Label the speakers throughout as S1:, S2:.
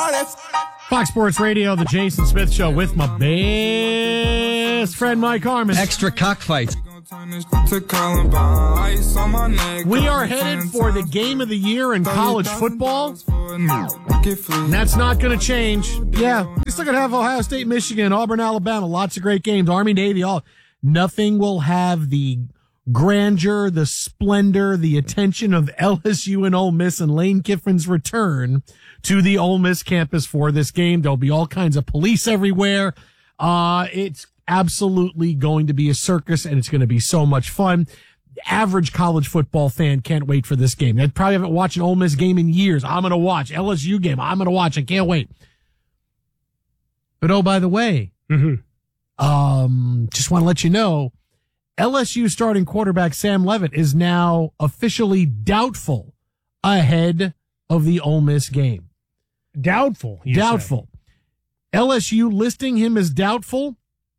S1: Fox Sports Radio, the Jason Smith Show with my best friend Mike Harmon.
S2: Extra cockfights.
S1: We are headed for the game of the year in college football, and that's not going to change. Yeah, we're still going to have Ohio State, Michigan, Auburn, Alabama, lots of great games, Army, Navy, all. Nothing will have the grandeur, the splendor, the attention of LSU and Ole Miss and Lane Kiffin's return to the Ole Miss campus for this game. There'll be all kinds of police everywhere. It's absolutely going to be a circus, and it's going to be so much fun. The average college football fan can't wait for this game. They probably haven't watched an Ole Miss game in years. I'm going to watch. LSU game, I'm going to watch. I can't wait. But oh, by the way, just want to let you know, LSU starting quarterback Sam Leavitt is now officially doubtful ahead of the Ole Miss game.
S3: Doubtful.
S1: Doubtful. LSU listing him as doubtful.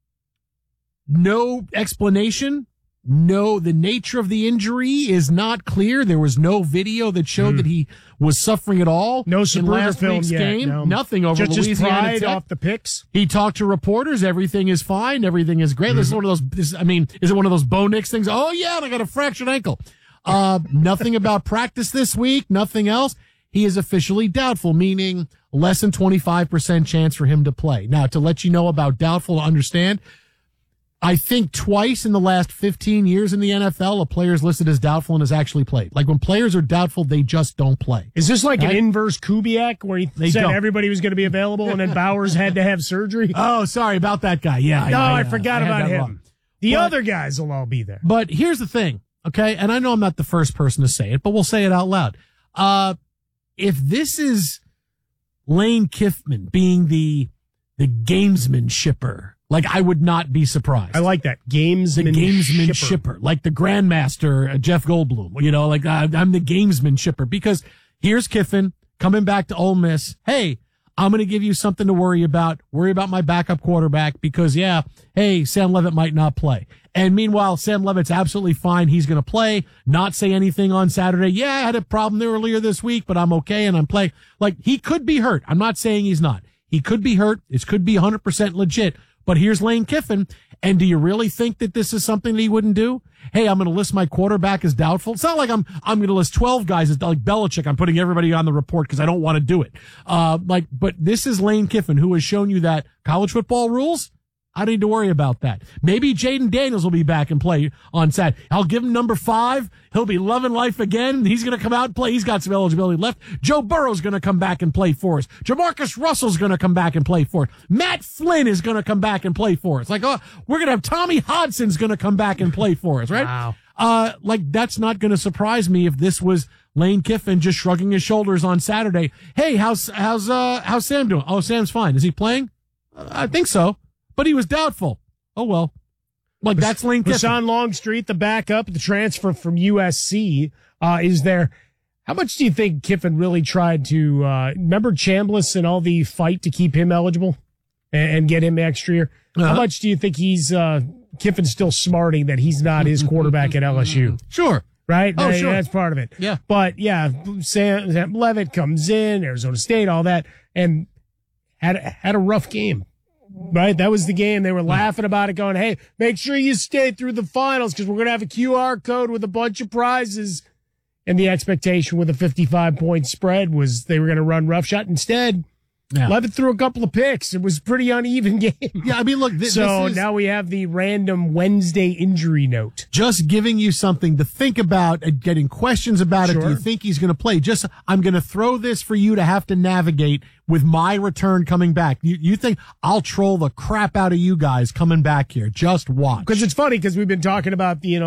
S1: No explanation. No, the nature of the injury is not clear. There was no video that showed that he was suffering at all.
S3: No
S1: in last
S3: film
S1: week's
S3: yet,
S1: game.
S3: no.
S1: Nothing over
S3: just
S1: Louisiana
S3: pride
S1: Tech.
S3: off the picks.
S1: He talked to reporters. Everything is fine. Everything is great. This is one of those. Is it one of those Bo Nix things? Oh yeah, and I got a fractured ankle. Nothing about practice this week. Nothing else. He is officially doubtful, meaning less than 25% chance for him to play. Now, to let you know about doubtful, to understand, I think twice in the last 15 years in the NFL, a player is listed as doubtful and has actually played. Like when players are doubtful, they just don't play.
S3: Is this like an inverse Kubiak where he said everybody was going to be available and then Bowers had to have surgery?
S1: Oh, sorry about that guy. Yeah.
S3: I forgot about him.
S1: Wrong.
S3: The other guys will all be there.
S1: But here's the thing, okay? And I know I'm not the first person to say it, but we'll say it out loud. If this is Lane Kiffin being the gamesman-shipper, like, I would not be surprised.
S3: I like that. Gamesman-shipper.
S1: Like the Grandmaster, Jeff Goldblum. You know, like I'm the gamesman-shipper. Because here's Kiffin coming back to Ole Miss. Hey, I'm going to give you something to worry about. Worry about my backup quarterback because, Sam Leavitt might not play. And meanwhile, Sam Leavitt's absolutely fine. He's going to play, not say anything on Saturday. Yeah, I had a problem there earlier this week, but I'm okay and I'm playing. Like, he could be hurt. I'm not saying he's not. He could be hurt. This could be 100% legit. But here's Lane Kiffin. And do you really think that this is something that he wouldn't do? Hey, I'm going to list my quarterback as doubtful. It's not like I'm going to list 12 guys as like Belichick. I'm putting everybody on the report because I don't want to do it. But this is Lane Kiffin who has shown you that college football rules. I don't need to worry about that. Maybe Jaden Daniels will be back and play on Saturday. I'll give him number 5. He'll be loving life again. He's going to come out and play. He's got some eligibility left. Joe Burrow's going to come back and play for us. Jamarcus Russell's going to come back and play for us. Matt Flynn is going to come back and play for us. Like, we're going to have Tommy Hodson's going to come back and play for us, right?
S3: Wow.
S1: That's not going to surprise me if this was Lane Kiffin just shrugging his shoulders on Saturday. Hey, how's Sam doing? Oh, Sam's fine. Is he playing? I think so. But he was doubtful. Oh, well. Like, that's Lane Kiffin.
S3: Rashawn Longstreet, the backup, the transfer from USC, is there. How much do you think Kiffin really tried to, remember Chambliss and all the fight to keep him eligible and get him extra year? How much do you think Kiffin's still smarting that he's not his quarterback at LSU?
S1: Sure.
S3: Right?
S1: Oh, sure.
S3: That's part of it.
S1: Yeah.
S3: But, Sam Leavitt comes in, Arizona State, all that, and had a rough game. Right? That was the game. They were laughing about it, going, hey, make sure you stay through the finals because we're going to have a QR code with a bunch of prizes. And the expectation with a 55-point spread was they were going to run roughshod. Instead, Leavitt threw a couple of picks. It was a pretty uneven game.
S1: Yeah, I mean, look.
S3: Now we have the random Wednesday injury note.
S1: Just giving you something to think about and getting questions about it. Do you think he's going to play? I'm going to throw this for you to have to navigate with my return coming back. You think I'll troll the crap out of you guys coming back here. Just watch.
S3: Because it's funny because we've been talking about, the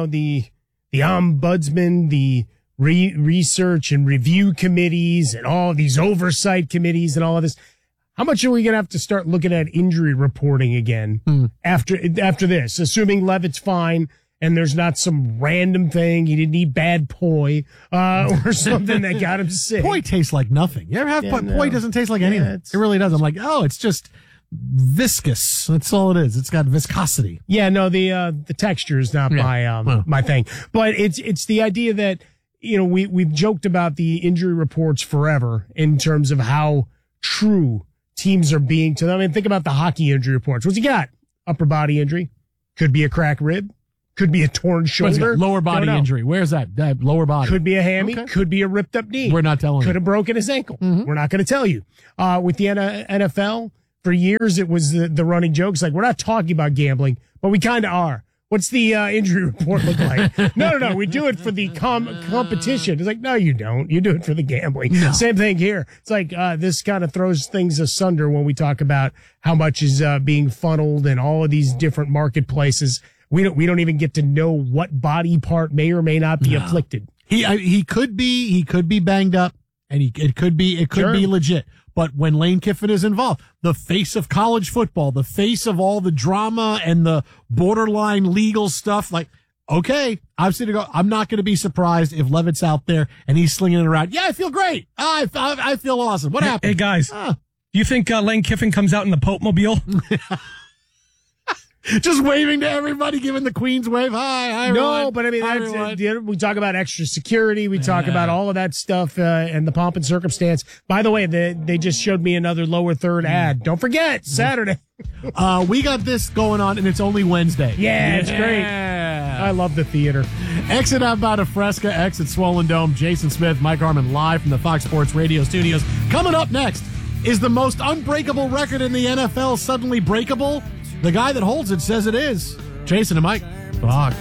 S3: ombudsman, the research and review committees and all these oversight committees and all of this. How much are we going to have to start looking at injury reporting again after this, assuming Leavitt's fine and there's not some random thing, he didn't eat bad poi, or something that got him sick.
S1: Poi tastes like nothing. You ever have poi? Poi doesn't taste like anything. It really does. I'm like, it's just viscous. That's all it is. It's got viscosity.
S3: Yeah, no, the texture is not my thing. But it's the idea that, we've joked about the injury reports forever in terms of how true teams are being to them. I mean, think about the hockey injury reports. What's he got? Upper body injury. Could be a cracked rib. Could be a torn shoulder.
S1: Lower body injury. Where's that? Lower body.
S3: Could be a hammy. Okay. Could be a ripped up knee.
S1: We're not telling you.
S3: Could have broken his ankle. Mm-hmm. We're not going to tell you. With the NFL, for years, it was the running joke. It's like, we're not talking about gambling, but we kind of are. What's the injury report look like? No. We do it for the competition. It's like, no, you don't. You do it for the gambling. No. Same thing here. It's like this kind of throws things asunder when we talk about how much is being funneled and all of these different marketplaces. We don't even get to know what body part may or may not be afflicted.
S1: He could be banged up, and it could be legit. But when Lane Kiffin is involved, the face of college football, the face of all the drama and the borderline legal stuff, like, okay, I'm not going to be surprised if Levitt's out there and he's slinging it around. Yeah, I feel great. I feel awesome. What happened?
S2: Hey guys, you think Lane Kiffin comes out in the Pope Mobile?
S1: Just waving to everybody, giving the Queen's wave. Hi, everyone.
S3: No, but I mean, we talk about extra security. We talk about all of that stuff and the pomp and circumstance. By the way, they just showed me another lower third ad. Don't forget, Saturday.
S1: We got this going on, and it's only Wednesday.
S3: Yeah, it's great. I love the theater.
S1: Exit out of Fresca, exit Swollen Dome. Jason Smith, Mike Harmon, live from the Fox Sports Radio studios. Coming up next, is the most unbreakable record in the NFL suddenly breakable? The guy that holds it says it is. Jason and Mike, Fox.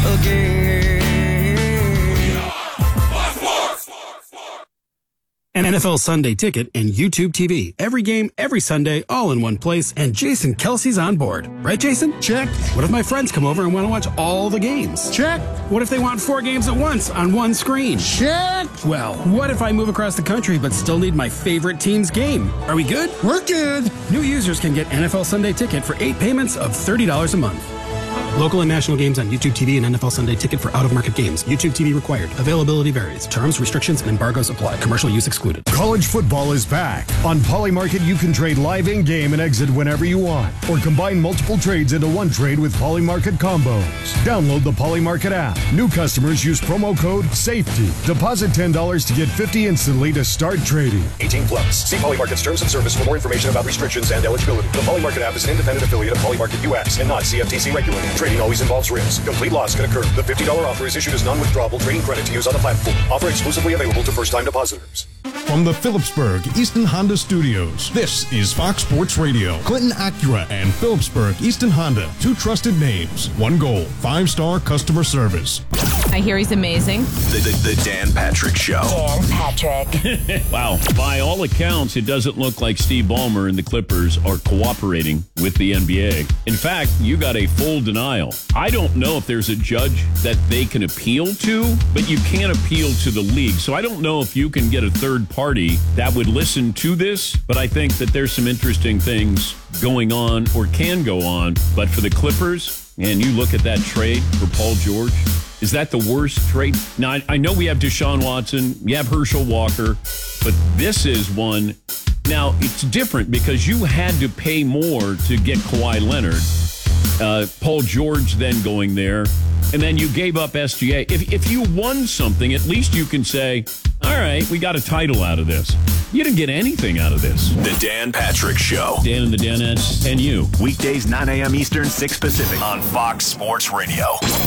S4: An NFL Sunday Ticket and YouTube TV. Every game, every Sunday, all in one place. And Jason Kelsey's on board. Right, Jason?
S1: Check.
S4: What if my friends come over and want to watch all the games?
S1: Check.
S4: What if they want 4 games at once on one screen?
S1: Check.
S4: Well, what if I move across the country but still need my favorite team's game? Are we good?
S1: We're good.
S4: New users can get NFL Sunday Ticket for 8 payments of $30 a month. Local and national games on YouTube TV and NFL Sunday Ticket for out-of-market games. YouTube TV required. Availability varies. Terms, restrictions, and embargoes apply. Commercial use excluded.
S5: College football is back. On Polymarket, you can trade live in-game and exit whenever you want, or combine multiple trades into one trade with Polymarket combos. Download the Polymarket app. New customers use promo code SAFETY. Deposit $10 to get $50 instantly to start trading.
S6: 18 plus. See Polymarket's terms and service for more information about restrictions and eligibility. The Polymarket app is an independent affiliate of Polymarket US and not CFTC regulated. Trading always involves risk. Complete loss can occur. The $50 offer is issued as non-withdrawable trading credit to use on the platform. Offer exclusively available to first-time depositors.
S5: From the Phillipsburg Easton Honda Studios, this is Fox Sports Radio. Clinton Acura and Phillipsburg Easton Honda, 2 trusted names, 1 goal, 5-star customer service.
S7: I hear he's amazing.
S6: The Dan Patrick Show.
S7: Dan Patrick.
S8: Wow. By all accounts, it doesn't look like Steve Ballmer and the Clippers are cooperating with the NBA. In fact, you got a full denial. I don't know if there's a judge that they can appeal to, but you can't appeal to the league. So I don't know if you can get a third party that would listen to this, but I think that there's some interesting things going on or can go on. But for the Clippers, and you look at that trade for Paul George, is that the worst trade? Now, I know we have Deshaun Watson, we have Herschel Walker, but this is one. Now, it's different because you had to pay more to get Kawhi Leonard. Paul George then going there, and then you gave up SGA. If you won something, at least you can say, all right, we got a title out of this. You didn't get anything out of this.
S6: The Dan Patrick Show.
S8: Dan and the Danettes and you.
S6: Weekdays 9 a.m. Eastern, 6 Pacific on Fox Sports Radio.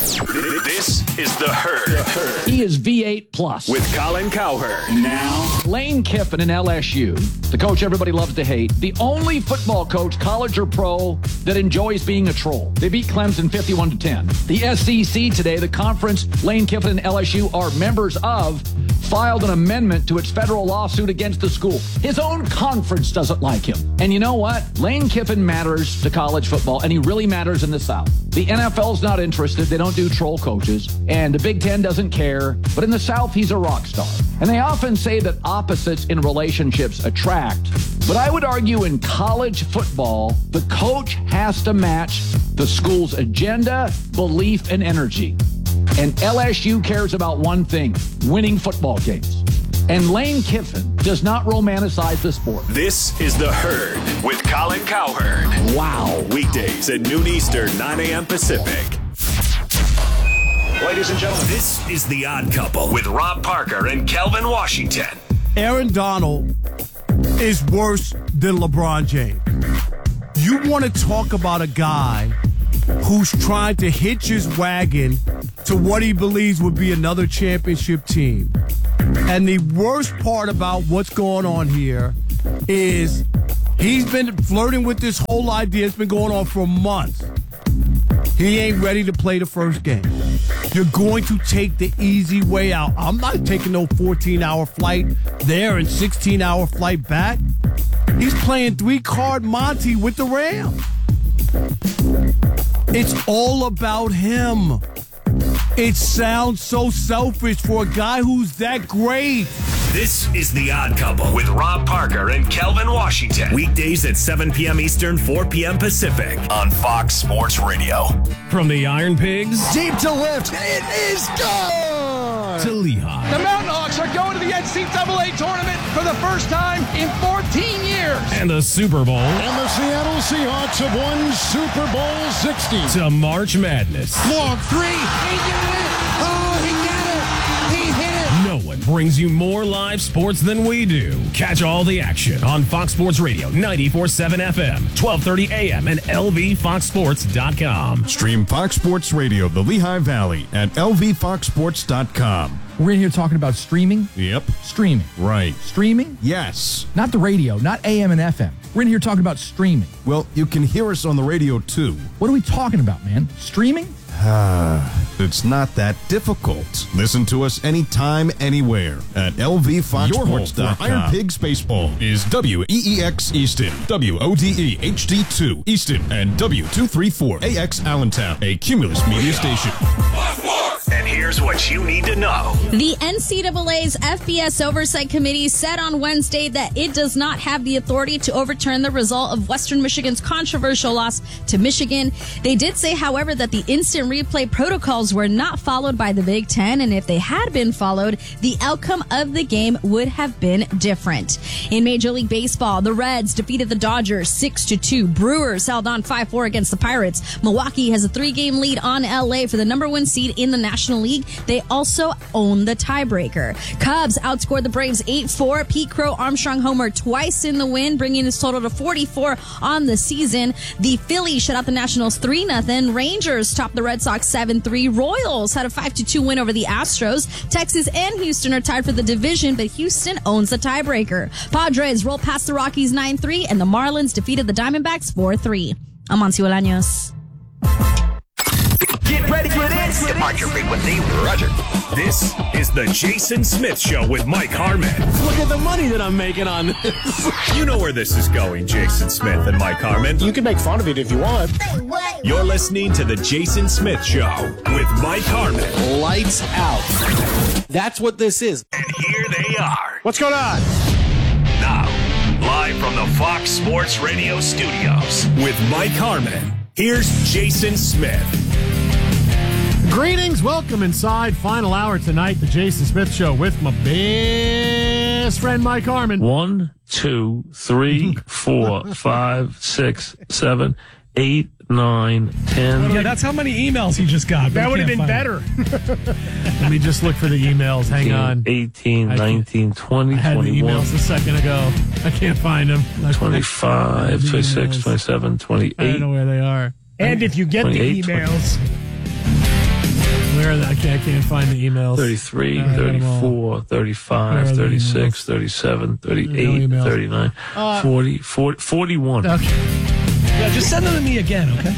S6: This is The Herd.
S9: He is V8 Plus.
S6: With Colin Cowherd. Now,
S9: Lane Kiffin in LSU, the coach everybody loves to hate, the only football coach, college or pro, that enjoys being a troll. They beat Clemson 51-10. The SEC today, the conference Lane Kiffin and LSU are members of, filed an amendment to its federal lawsuit against the school. His own conference doesn't like him. And you know what? Lane Kiffin matters to college football, and he really matters in the South. The NFL's not interested. They don't do troll coaches. And the Big Ten doesn't care. But in the South, he's a rock star. And they often say that opposites in relationships attract. But I would argue in college football, the coach has to match the school's agenda, belief, and energy. And LSU cares about one thing, winning football games. And Lane Kiffin does not romanticize the sport.
S6: This is The Herd with Colin Cowherd.
S9: Wow.
S6: Weekdays at noon Eastern, 9 a.m. Pacific. Ladies and gentlemen, this is The Odd Couple with Rob Parker and Kelvin Washington.
S10: Aaron Donald is worse than LeBron James. You want to talk about a guy who's trying to hitch his wagon to what he believes would be another championship team. And the worst part about what's going on here is he's been flirting with this whole idea. It's been going on for months. He ain't ready to play the first game. You're going to take the easy way out. I'm not taking no 14-hour flight there and 16-hour flight back. He's playing 3-card Monty with the Rams. It's all about him. It sounds so selfish for a guy who's that great.
S11: This is The Odd Couple with Rob Parker and Kelvin Washington. Weekdays at 7 p.m. Eastern, 4 p.m. Pacific on Fox Sports Radio.
S2: From the Iron Pigs
S12: deep to left, it is gone
S2: to Lehigh.
S13: The Mountain Hawks are going to the NCAA tournament for the first time in 14 years.
S2: And the Super Bowl.
S12: And the Seattle Seahawks have won Super Bowl 60.
S2: To March Madness.
S13: Long three. He got it. Oh, he got it. He hit it.
S2: No one brings you more live sports than we do. Catch all the action on Fox Sports Radio, 94.7 FM, 1230 AM, and LVFoxSports.com.
S5: Stream Fox Sports Radio, the Lehigh Valley, at LVFoxSports.com.
S14: We're in here talking about streaming.
S5: Yep.
S14: Streaming.
S5: Right.
S14: Streaming?
S5: Yes.
S14: Not the radio, not AM and FM. We're in here talking about streaming.
S5: Well, you can hear us on the radio, too.
S14: What are we talking about, man? Streaming?
S5: It's not that difficult. Listen to us anytime, anywhere at LVFoxSports.com. Your home for Iron Pigs Baseball is WEEX Easton, WODE HD2 Easton, and W234AX Allentown, a Cumulus media station.
S11: And here's what you need to know.
S15: The NCAA's FBS Oversight Committee said on Wednesday that it does not have the authority to overturn the result of Western Michigan's controversial loss to Michigan. They did say, however, that the instant replay protocols were not followed by the Big Ten, and if they had been followed, the outcome of the game would have been different. In Major League Baseball, the Reds defeated the Dodgers 6-2. Brewers held on 5-4 against the Pirates. Milwaukee has a 3-game lead on LA for the number 1 seed in the National League. They also own the tiebreaker. Cubs outscored the Braves 8-4. Pete Crow Armstrong homered twice in the win, bringing his total to 44 on the season. The Phillies shut out the Nationals 3-0. Rangers topped the Red Sox 7-3. Royals had a 5-2 win over the Astros. Texas and Houston are tied for the division, but Houston owns the tiebreaker. Padres rolled past the Rockies 9-3, and the Marlins defeated the Diamondbacks 4-3. I'm Amancio Bolaños.
S11: Get ready for this. Mark your frequency, Roger. This is the Jason Smith Show with Mike Harmon.
S10: Look at the money that I'm making on this.
S11: You know where this is going, Jason Smith and Mike Harmon.
S3: You can make fun of it if you want.
S11: You're listening to the Jason Smith Show with Mike Harmon.
S10: Lights out. That's what this is.
S11: And here they are.
S3: What's going on?
S11: Now, live from the Fox Sports Radio studios with Mike Harmon. Here's Jason Smith.
S1: Greetings, welcome inside. Final hour tonight, the Jason Smith Show with my best friend Mike Harmon.
S16: 1, 2, 3, 4, 5, 6, 7, 8, 9, 10.
S2: Yeah, that's how many emails he just got.
S3: That would have been better.
S1: Let me just look for the emails. Hang on.
S16: 18, 19, 20,
S1: I had
S16: 21.
S1: the emails a second ago. I can't find them.
S16: 25, 26, 27, 28.
S1: I don't know where they are.
S3: And if you get the emails.
S1: Where are they? I can't find the emails.
S16: 33, 34, 35, 36, 37, 38, 39, 40, 41.
S1: Okay.
S2: Yeah, just send them to me again, okay?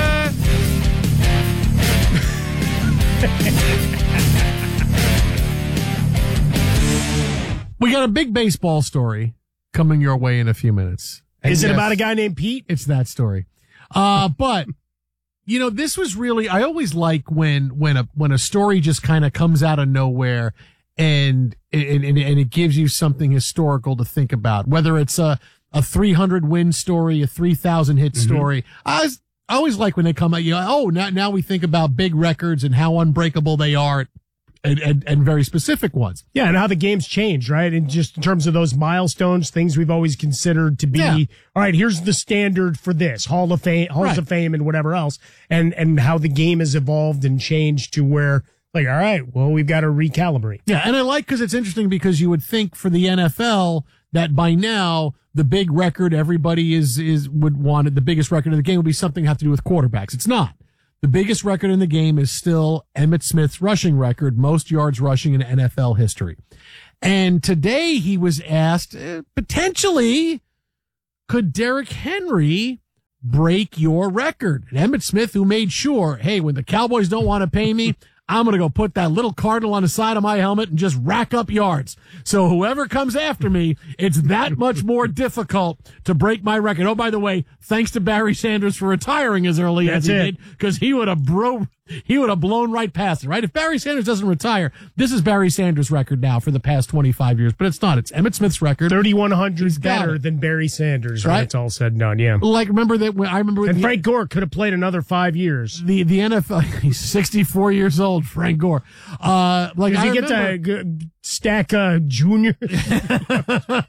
S1: We got a big baseball story coming your way in a few minutes.
S3: Is it about a guy named Pete?
S1: It's that story. But you know, this was really, I always like when a story just kind of comes out of nowhere and it gives you something historical to think about, whether it's a 300 win story, a 3,000 hit story. I always like when they come out, now we think about big records and how unbreakable they are. And very specific ones.
S3: Yeah, and how the game's changed, right? And just in terms of those milestones, things we've always considered to be, all right, here's the standard for this, Halls of Fame and whatever else, and how the game has evolved and changed to where, like, all right, well, we've got to recalibrate.
S1: Yeah, and I like because it's interesting because you would think for the NFL, that by now the big record everybody would want it, the biggest record in the game would be something have to do with quarterbacks. It's not. The biggest record in the game is still Emmitt Smith's rushing record, most yards rushing in NFL history. And today he was asked, potentially, could Derrick Henry break your record? And Emmitt Smith, who made sure, hey, when the Cowboys don't want to pay me, I'm going to go put that little cardinal on the side of my helmet and just rack up yards. So whoever comes after me, it's that much more difficult to break my record. Oh, by the way, thanks to Barry Sanders for retiring as early as he did, because he would have blown right past it, right? If Barry Sanders doesn't retire, this is Barry Sanders' record now for the past 25 years, but it's not. It's Emmitt Smith's record.
S3: 3,100 is better than Barry Sanders, right? It's all said and done, yeah.
S1: Like, remember that when I remember.
S3: And Frank Gore could have played another 5 years.
S1: The NFL, he's 64 years old, Frank Gore. Like,
S3: does he get to stack juniors?
S1: But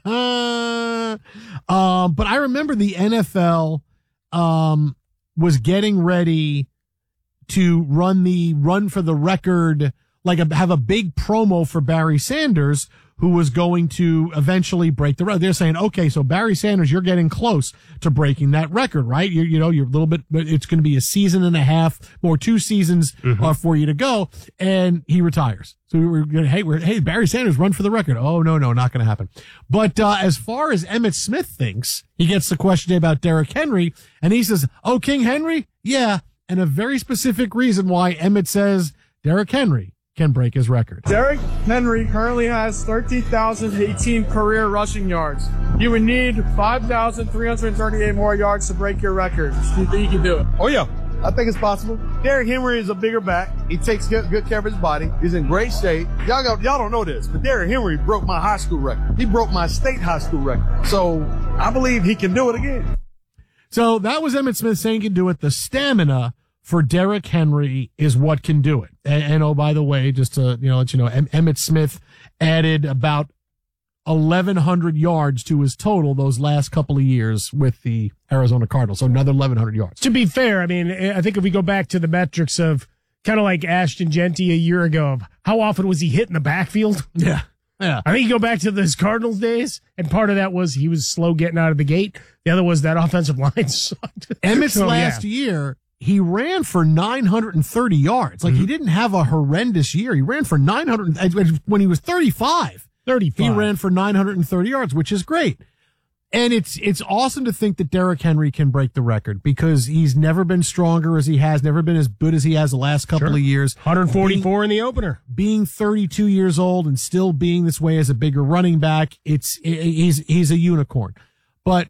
S1: I remember the NFL was getting ready to run for the record, have a big promo for Barry Sanders, who was going to eventually break the record. They're saying, okay, so Barry Sanders, you're getting close to breaking that record, right? You're a little bit, it's going to be a season and a half, or 2 seasons for you to go, and he retires. So we were going, hey, Barry Sanders, run for the record. Oh, no, not going to happen. But, as far as Emmitt Smith thinks, he gets the question about Derrick Henry, and he says, oh, King Henry? Yeah. And a very specific reason why Emmitt says Derrick Henry can break his record.
S17: Derrick Henry currently has 13,018 career rushing yards. You would need 5,338 more yards to break your record. Do you think you can do it?
S18: Oh, yeah. I think it's possible. Derrick Henry is a bigger back. He takes good care of his body. He's in great shape. Y'all don't know this, but Derrick Henry broke my high school record. He broke my state high school record. So I believe he can do it again.
S1: So that was Emmitt Smith saying he can do it. The stamina for Derrick Henry is what can do it. And oh, by the way, just to let you know, Emmitt Smith added about 1,100 yards to his total those last couple of years with the Arizona Cardinals. So another 1,100 yards.
S3: To be fair, I mean, I think if we go back to the metrics of kind of like Ashton Genty a year ago, of how often was he hit in the backfield?
S1: Yeah.
S3: I think you go back to those Cardinals days, and part of that was he was slow getting out of the gate. The other was that offensive line sucked.
S1: Emmitt's last year, he ran for 930 yards. Like, he didn't have a horrendous year. He ran for 900 when he was 35. He ran for 930 yards, which is great. And it's awesome to think that Derrick Henry can break the record, because he's never been stronger as he has, never been as good as he has the last couple of years.
S3: 144 in the opener.
S1: Being 32 years old and still being this way as a bigger running back, he's a unicorn. But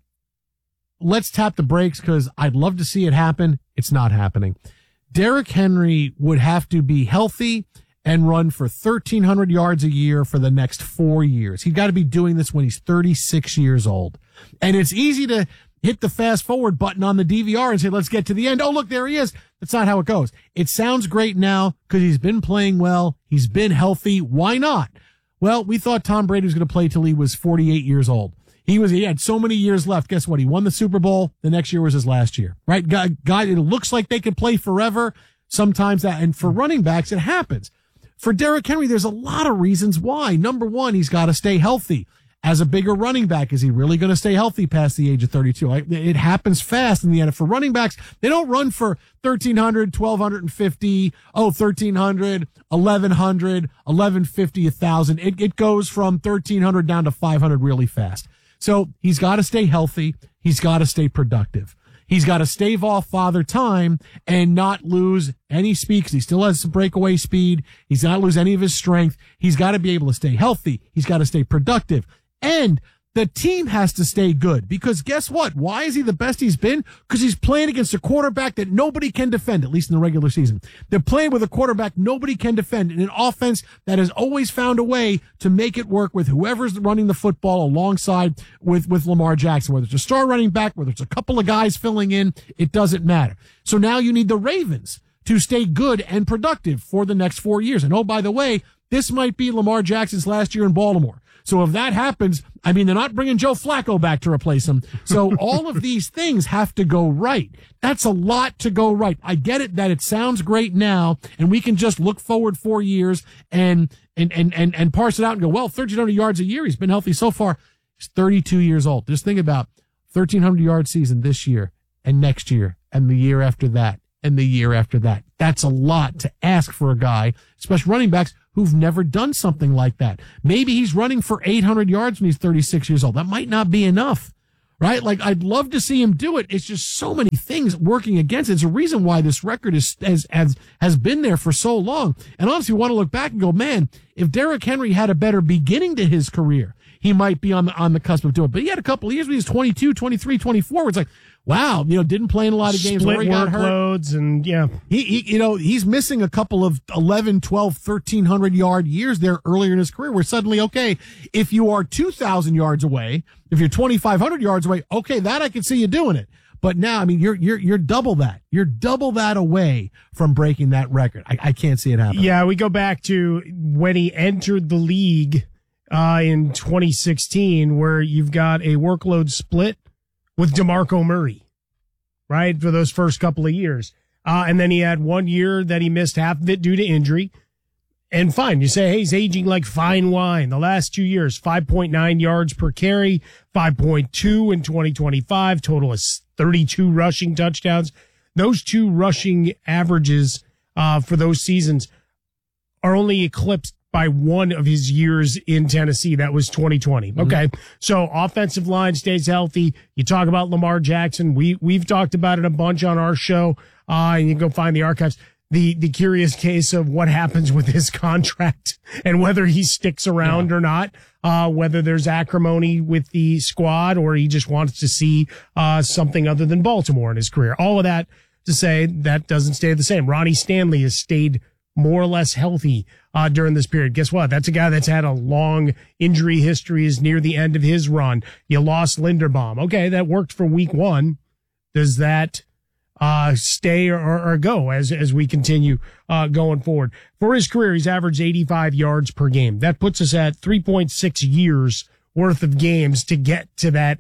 S1: let's tap the brakes, because I'd love to see it happen. It's not happening. Derrick Henry would have to be healthy and run for 1,300 yards a year for the next 4 years. He's got to be doing this when he's 36 years old. And it's easy to hit the fast forward button on the DVR and say, let's get to the end. Oh, look, there he is. That's not how it goes. It sounds great now because he's been playing well. He's been healthy. Why not? Well, we thought Tom Brady was going to play till he was 48 years old. He had so many years left. Guess what? He won the Super Bowl. The next year was his last year, right? God, it looks like they could play forever. Sometimes that, and for running backs, it happens. For Derrick Henry, there's a lot of reasons why. Number one, he's got to stay healthy. As a bigger running back, is he really going to stay healthy past the age of 32? It happens fast in the NFL. For running backs, they don't run for 1,300, 1,250, 1,300, 1,100, 1,150, 1,000. It goes from 1,300 down to 500 really fast. So he's got to stay healthy. He's got to stay productive. He's got to stave off father time and not lose any speed, because he still has some breakaway speed. He's got to lose any of his strength. He's got to be able to stay healthy. He's got to stay productive. And the team has to stay good, because guess what? Why is he the best he's been? Because he's playing against a quarterback that nobody can defend, at least in the regular season. They're playing with a quarterback nobody can defend, in an offense that has always found a way to make it work with whoever's running the football alongside with Lamar Jackson. Whether it's a star running back, whether it's a couple of guys filling in, it doesn't matter. So now you need the Ravens to stay good and productive for the next 4 years. And oh, by the way, this might be Lamar Jackson's last year in Baltimore. So if that happens, I mean, they're not bringing Joe Flacco back to replace him. So all of these things have to go right. That's a lot to go right. I get it that it sounds great now, and we can just look forward 4 years and parse it out and go, well, 1,300 yards a year. He's been healthy so far. He's 32 years old. Just think about 1,300-yard season this year and next year and the year after that and the year after that. That's a lot to ask for a guy, especially running backs who've never done something like that. Maybe he's running for 800 yards when he's 36 years old. That might not be enough, right? Like, I'd love to see him do it. It's just so many things working against it. It's a reason why this record has been there for so long. And honestly, we want to look back and go, man, if Derrick Henry had a better beginning to his career, he might be on the cusp of doing it. But he had a couple of years when he was 22, 23, 24, where it's like, wow, didn't play in a lot of games.
S3: Split
S1: where he got
S3: workloads
S1: hurt.
S3: and yeah.
S1: He's missing a couple of 11, 12, 1,300 yard years there earlier in his career where suddenly, okay, if you are 2,000 yards away, if you're 2,500 yards away, okay, that I can see you doing it. But now, I mean, you're double that. You're double that away from breaking that record. I can't see it happen.
S3: Yeah, we go back to when he entered the league in 2016, where you've got a workload split with DeMarco Murray, right, for those first couple of years. And then he had 1 year that he missed half of it due to injury. And fine, you say, hey, he's aging like fine wine. The last 2 years, 5.9 yards per carry, 5.2 in 2025, total is 32 rushing touchdowns. Those two rushing averages for those seasons are only eclipsed by one of his years in Tennessee. That was 2020. Okay. So offensive line stays healthy. You talk about Lamar Jackson. We've talked about it a bunch on our show. And you can go find the archives. The curious case of what happens with his contract and whether he sticks around or not, whether there's acrimony with the squad or he just wants to see, something other than Baltimore in his career. All of that to say that doesn't stay the same. Ronnie Stanley has stayed more or less healthy during this period. Guess what? That's a guy that's had a long injury history, is near the end of his run. You lost Linderbaum. Okay, that worked for week one. Does that stay or go as we continue going forward? For his career, he's averaged 85 yards per game. That puts us at 3.6 years worth of games to get to that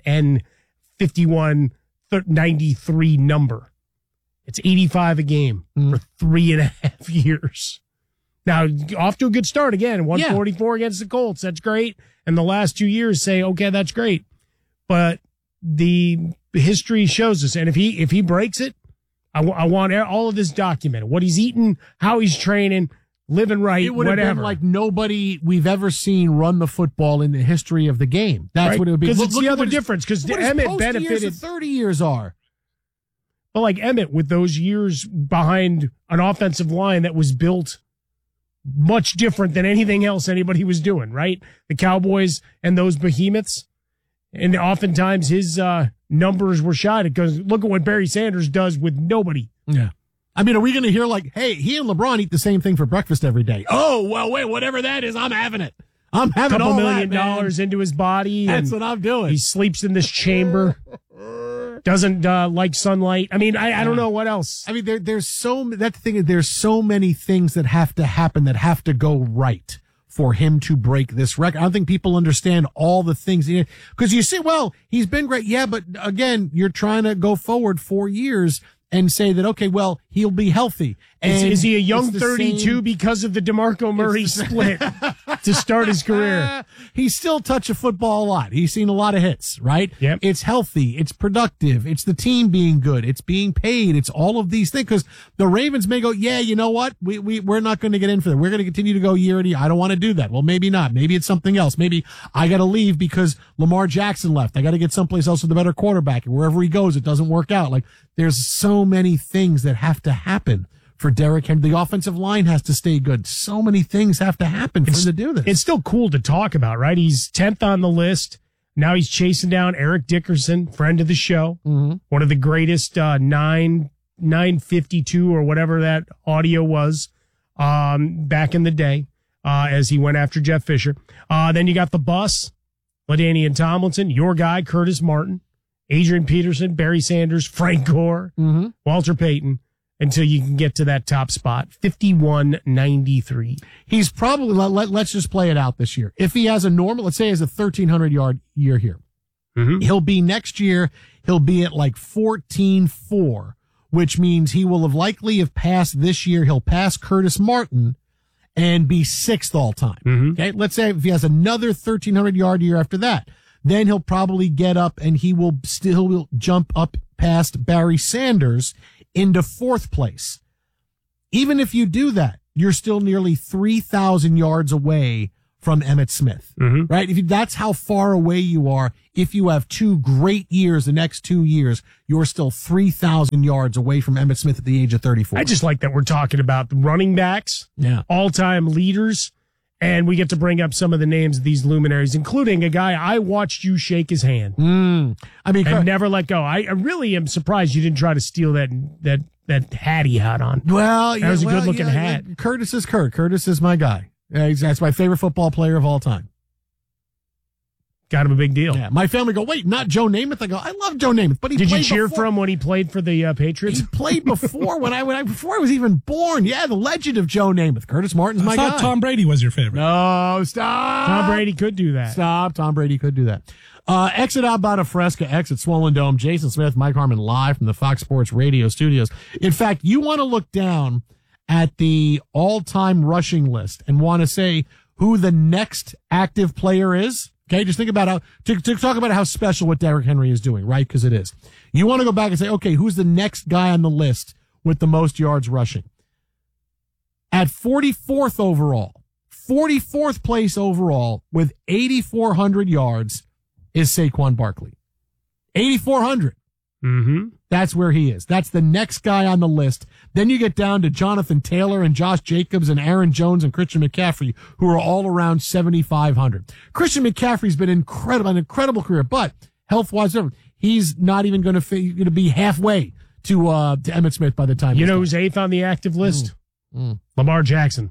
S3: N5193 number. It's 85 a game for 3.5 years. Now, off to a good start again. 144 against the Colts. That's great. And the last 2 years say, okay, that's great. But the history shows us. And if he breaks it, I want all of this documented. What he's eating, how he's training, living right,
S1: it would have been like nobody we've ever seen run the football in the history of the game. That's right? What it would be.
S3: Because it's the other difference. Because Emmett benefited.
S1: 30 years are.
S3: But like Emmett, with those years behind an offensive line that was built much different than anything else anybody was doing, right? The Cowboys and those behemoths. And oftentimes his numbers were shot because look at what Barry Sanders does with nobody.
S1: Yeah. I mean, are we going to hear like, hey, he and LeBron eat the same thing for breakfast every day? Oh, well, wait, whatever that is, I'm having it. I'm having
S3: all
S1: $2
S3: million into his body.
S1: That's what I'm doing.
S3: He sleeps in this chamber. Doesn't like sunlight. I mean, I don't know what else.
S1: I mean, there's so that's the thing. There's so many things that have to happen that have to go right for him to break this record. I don't think people understand all the things because you say, well, he's been great. Yeah, but again, you're trying to go forward 4 years and say that, okay, well, he'll be healthy. And
S3: is he a young 32 because of the DeMarco Murray split to start his career?
S1: He's still touched a football a lot. He's seen a lot of hits, right?
S3: Yep.
S1: It's healthy. It's productive. It's the team being good. It's being paid. It's all of these things. Because the Ravens may go, yeah, you know what? We're not going to get in for that. We're going to continue to go year to year. I don't want to do that. Well, maybe not. Maybe it's something else. Maybe I got to leave because Lamar Jackson left. I got to get someplace else with a better quarterback. And wherever he goes, it doesn't work out. Like, there's so many things that have to happen for Derrick Henry. The offensive line has to stay good. So many things have to happen for him to do this.
S3: It's still cool to talk about, right? He's 10th on the list. Now he's chasing down Eric Dickerson, friend of the show, one of the greatest 952 or whatever that audio was back in the day as he went after Jeff Fisher. Then you got the bus, LaDainian Tomlinson, your guy, Curtis Martin, Adrian Peterson, Barry Sanders, Frank Gore, Walter Payton, until you can get to that top spot, 51-93.
S1: He's probably, let's just play it out this year. If he has a normal, let's say he has a 1,300-yard year here, he'll be next year, he'll be at like 14-4, which means he will have passed this year. He'll pass Curtis Martin and be 6th all time. Okay. Let's say if he has another 1,300-yard year after that, then he'll probably get up and he will still jump up past Barry Sanders into 4th place. Even if you do that, you're still nearly 3,000 yards away from Emmitt Smith, right? That's how far away you are. If you have 2 great years, the next 2 years, you're still 3,000 yards away from Emmitt Smith at the age of 34.
S3: I just like that we're talking about the running backs, all-time leaders, and we get to bring up some of the names of these luminaries, including a guy I watched you shake his hand.
S1: I mean,
S3: and never let go. I really am surprised you didn't try to steal that hat he had on.
S1: Well,
S3: that was a good-looking hat.
S1: Curtis is Kurt. Curtis is my guy. That's my favorite football player of all time.
S3: Got him a big deal.
S1: Yeah, my family go, wait, not Joe Namath? I go, I love Joe Namath, but he
S3: did
S1: played
S3: you cheer
S1: before.
S3: for him when he played for the Patriots?
S1: He played before before I was even born. Yeah, the legend of Joe Namath. Curtis Martin's my guy.
S19: I thought Tom Brady was your favorite.
S1: No, stop.
S3: Tom Brady could do that.
S1: Stop. Tom Brady could do that. Exit out by Fresca, exit Swollen Dome. Jason Smith, Mike Harmon live from the Fox Sports Radio studios. In fact, you want to look down at the all-time rushing list and want to say who the next active player is. Okay, just think about to talk about how special what Derrick Henry is doing, right? Because it is. You want to go back and say, okay, who's the next guy on the list with the most yards rushing? At 44th overall, 44th place overall with 8,400 yards is Saquon Barkley. 8,400. That's where he is. That's the next guy on the list. Then you get down to Jonathan Taylor and Josh Jacobs and Aaron Jones and Christian McCaffrey, who are all around 7,500. Christian McCaffrey's been an incredible career, but health-wise, he's not even going to be halfway to Emmitt Smith by the time.
S3: You know who's 8th on the active list? Lamar Jackson.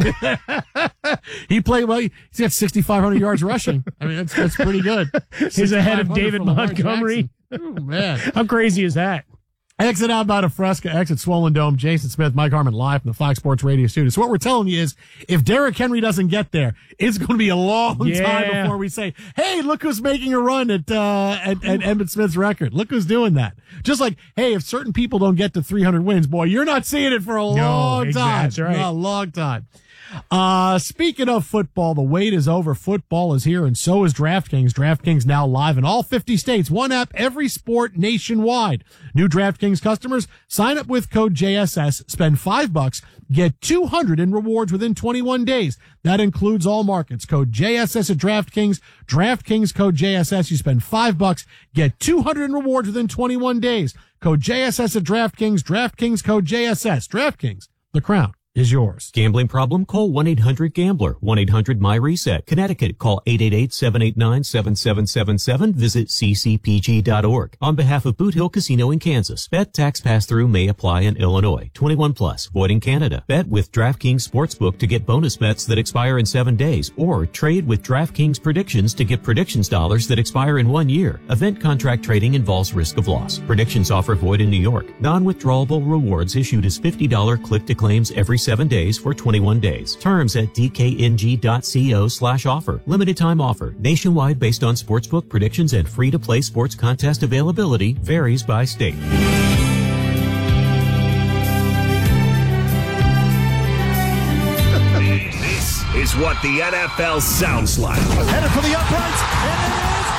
S1: He played well. He's got 6,500 yards rushing. I mean, that's pretty good.
S3: He's ahead of David Montgomery.
S1: Oh, man.
S3: How crazy is that?
S1: Exit out by Fresca, exit Swollen Dome. Jason Smith, Mike Harmon live from the Fox Sports Radio studio. So what we're telling you is, if Derrick Henry doesn't get there, it's going to be a long time before we say, hey, look who's making a run at Emmitt Smith's record. Look who's doing that. Just like, hey, if certain people don't get to 300 wins, boy, you're not seeing it for a long time.
S3: That's right.
S1: A long time. Speaking of football, the wait is over. Football is here, and so is DraftKings. DraftKings now live in all 50 states. One app, every sport nationwide. New DraftKings customers, sign up with code JSS, spend $5, get $200 in rewards within 21 days. That includes all markets. Code JSS at DraftKings. DraftKings code JSS. You spend $5, get $200 in rewards within 21 days. Code JSS at DraftKings. DraftKings code JSS. DraftKings. The crown is yours.
S20: Gambling problem? Call 1-800-GAMBLER. 1-800-MY-RESET. Connecticut, call 888-789-7777. Visit ccpg.org. On behalf of Boot Hill Casino in Kansas, bet tax pass-through may apply in Illinois. 21 plus, void in Canada. Bet with DraftKings Sportsbook to get bonus bets that expire in 7 days, or trade with DraftKings Predictions to get predictions dollars that expire in 1 year. Event contract trading involves risk of loss. Predictions offer void in New York. Non-withdrawable rewards issued as $50 click-to-claims every 7 days for 21 days. Terms at dkng.co/offer. Limited time offer. Nationwide based on sportsbook predictions and free-to-play sports contest availability. Varies by state.
S11: This is what the NFL sounds like.
S12: Headed for the uprights, and it is.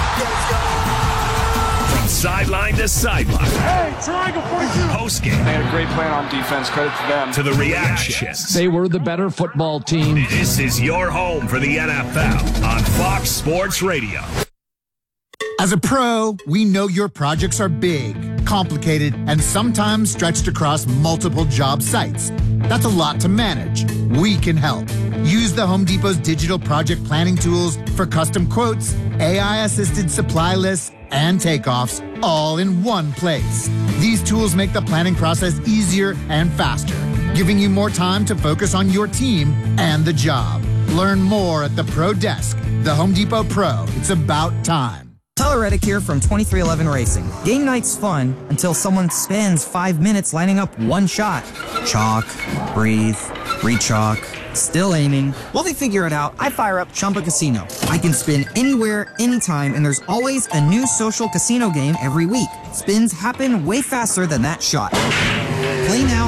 S11: From sideline to sideline.
S13: Hey, triangle 42.
S11: Post game.
S13: They had a great plan on defense. Credit to them.
S11: To the reactions.
S9: They were the better football team.
S11: This is your home for the NFL on Fox Sports Radio.
S21: As a pro, we know your projects are big, complicated, and sometimes stretched across multiple job sites. That's a lot to manage. We can help. Use the Home Depot's digital project planning tools for custom quotes, AI-assisted supply lists, and takeoffs all in one place. These tools make the planning process easier and faster, giving you more time to focus on your team and the job. Learn more at the Pro Desk. The Home Depot Pro. It's about time.
S22: Tyler Reddick here from 2311 Racing. Game night's fun until someone spends 5 minutes lining up one shot. Chalk, breathe, re-chalk, still aiming. While they figure it out, I fire up Chumba Casino. I can spin anywhere, anytime, and there's always a new social casino game every week. Spins happen way faster than that shot. Play now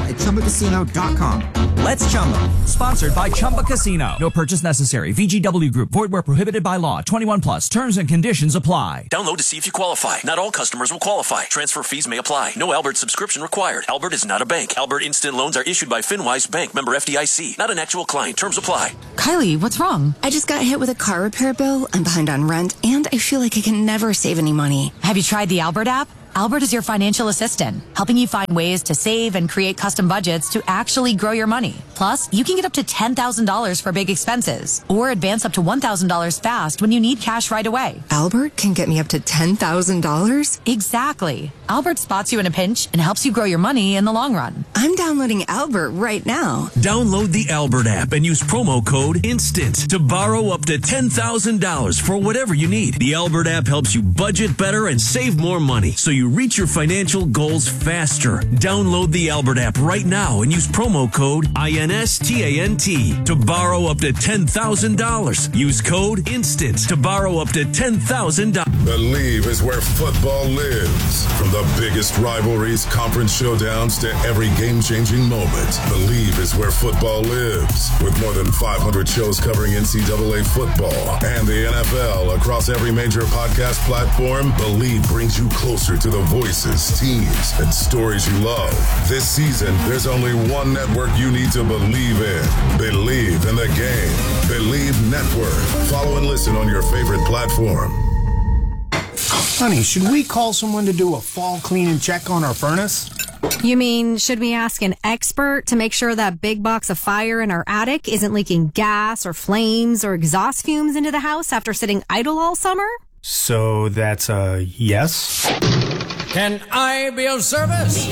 S22: at ChumbaCasino.com.
S14: Let's Chumba. Sponsored by Chumba Casino. No purchase necessary. VGW Group. Void where prohibited by law. 21 plus. Terms and conditions apply.
S4: Download to see if you qualify. Not all customers will qualify. Transfer fees may apply. No Albert subscription required. Albert is not a bank. Albert Instant Loans are issued by FinWise Bank. Member FDIC. Not an actual client. Terms apply.
S19: Kylie, what's wrong? I just got hit with a car repair bill. I'm behind on rent, and I feel like I can never save any money.
S23: Have you tried the Albert app? Albert is your financial assistant, helping you find ways to save and create custom budgets to actually grow your money. Plus, you can get up to $10,000 for big expenses or advance up to $1,000 fast when you need cash right away.
S19: Albert can get me up to $10,000?
S23: Exactly. Albert spots you in a pinch and helps you grow your money in the long run.
S19: I'm downloading Albert right now.
S11: Download the Albert app and use promo code INSTANT to borrow up to $10,000 for whatever you need. The Albert app helps you budget better and save more money, so you reach your financial goals faster. Download the Albert app right now and use promo code INSTANT to borrow up to $10,000. Use code INSTANT to borrow up to $10,000.
S24: Believe is where football lives. From the biggest rivalries, conference showdowns to every game-changing moment, Believe is where football lives. With more than 500 shows covering NCAA football and the NFL across every major podcast platform, Believe brings you closer to the voices, teams, and stories you love. This season, there's only one network you need to believe in. Believe in the game. Believe Network. Follow and listen on your favorite platform.
S25: Honey, should we call someone to do a fall clean and check on our furnace?
S26: You mean, should we ask an expert to make sure that big box of fire in our attic isn't leaking gas or flames or exhaust fumes into the house after sitting idle all summer?
S25: So that's a yes?
S27: Can I be of service?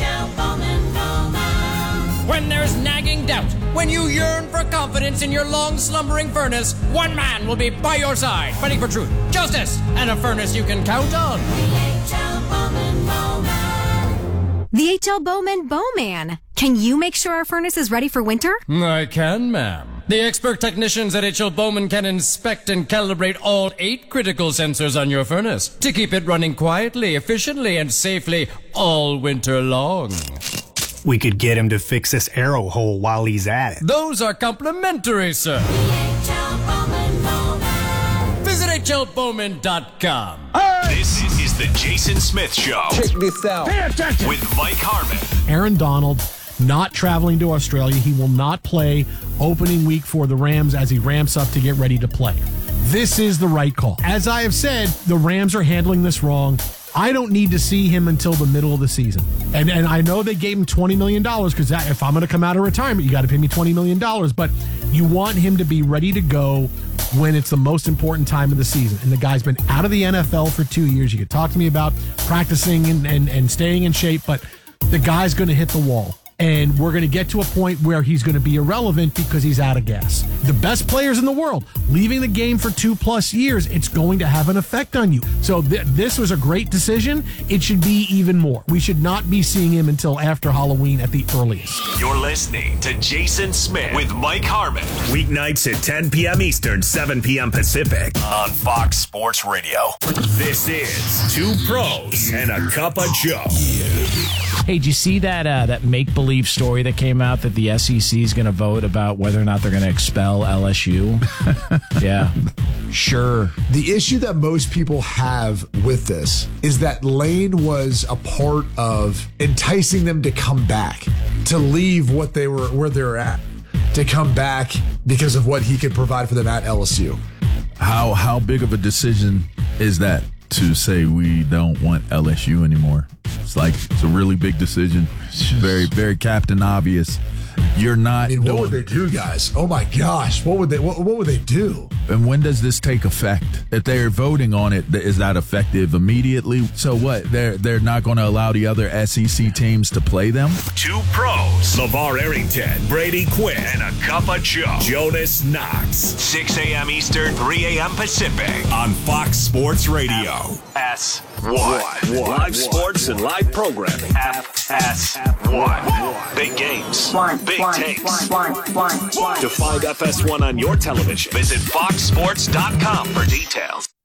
S27: When there's nagging doubt, when you yearn for confidence in your long slumbering furnace, one man will be by your side, fighting for truth, justice, and a furnace you can count on.
S26: The H.L. Bowman Bowman. Can you make sure our furnace is ready for winter?
S27: I can, ma'am. The expert technicians at H.L. Bowman can inspect and calibrate all 8 critical sensors on your furnace to keep it running quietly, efficiently, and safely all winter long.
S25: We could get him to fix this arrow hole while he's at it.
S27: Those are complimentary, sir. Visit HLBowman.com.
S11: This is the Jason Smith Show.
S28: Check this out.
S11: Pay attention. With Mike Harmon.
S1: Aaron Donald not traveling to Australia. He will not play opening week for the Rams as he ramps up to get ready to play. This is the right call. As I have said, the Rams are handling this wrong. I don't need to see him until the middle of the season. And I know they gave him $20 million because if I'm going to come out of retirement, you got to pay me $20 million. But you want him to be ready to go when it's the most important time of the season. And the guy's been out of the NFL for 2 years. You could talk to me about practicing and staying in shape, but the guy's going to hit the wall. And we're going to get to a point where he's going to be irrelevant because he's out of gas. The best players in the world, leaving the game for 2+ years, it's going to have an effect on you. So this was a great decision. It should be even more. We should not be seeing him until after Halloween at the earliest.
S11: You're listening to Jason Smith with Mike Harmon. Weeknights at 10 p.m. Eastern, 7 p.m. Pacific on Fox Sports Radio. This is Two Pros and a Cup of Joe.
S29: Hey, did you see that make-believe story that came out that the SEC is going to vote about whether or not they're going to expel LSU? Yeah, sure.
S30: The issue that most people have with this is that Lane was a part of enticing them to come back, to leave where they're at, to come back because of what he could provide for them at LSU.
S31: How big of a decision is that to say we don't want LSU anymore? It's a really big decision. Very, very Captain Obvious. You're not.
S30: What would they do, guys? Oh my gosh, what would they do?
S31: And when does this take effect? If they're voting on it, is that effective immediately? So what? They're not going to allow the other SEC teams to play them?
S11: Two Pros. LeVar Arrington, Brady Quinn, and a Cup of Joe. Jonas Knox. 6 a.m. Eastern, 3 a.m. Pacific on Fox Sports Radio. FS1. Live sports and live programming. FS1. Big games. Big takes. To find FS1 on your television, visit foxsports.com for details.